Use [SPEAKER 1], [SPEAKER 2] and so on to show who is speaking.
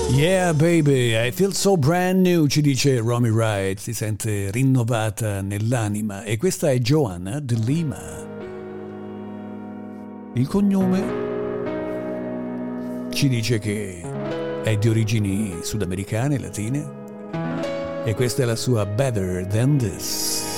[SPEAKER 1] Yeah baby, I feel so brand new, ci dice Romy Wright, si sente rinnovata nell'anima. E questa è Joanna De Lima. Il cognome ci dice che è di origini sudamericane, latine, e questa è la sua Better Than This.